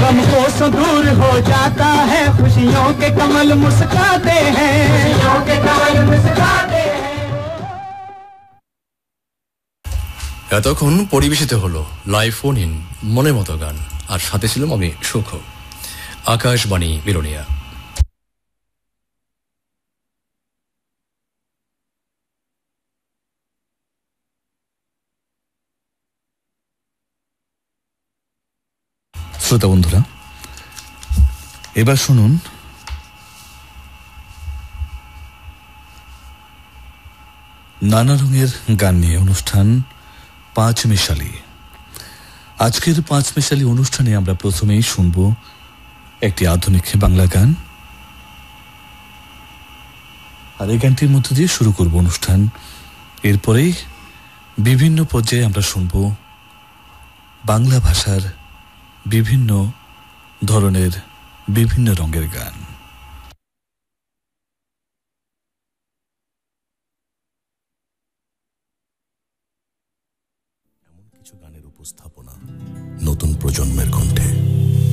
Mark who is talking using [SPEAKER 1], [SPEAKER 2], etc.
[SPEAKER 1] गम कोसों दूर हो जाता है खुशियों के कमल मुस्काते हैं खुशियों के कमल मुस्काते हैं
[SPEAKER 2] এতক্ষণ পরিবেশিত হলো লাইভ ফোন ইন মনের মতো গান আর সাথে ছিলাম আমি সুখ আকাশবাণী বিলোনিয়া
[SPEAKER 3] শ্রোতা বন্ধুরা এবার শুনুন নানা রঙের গান নিয়ে অনুষ্ঠান পাঁচ মিশালি আজকের পাঁচ মিশালি অনুষ্ঠানে আমরা প্রথমেই শুনব একটি আধুনিক বাংলা গান আর এই গানটির মধ্য দিয়ে শুরু করব অনুষ্ঠান এরপরেই বিভিন্ন পর্যায়ে আমরা শুনব বাংলা ভাষার বিভিন্ন ধরনের বিভিন্ন রঙের গান
[SPEAKER 4] এমন কিছু গানের উপস্থাপনা নতুন প্রজন্মের কণ্ঠে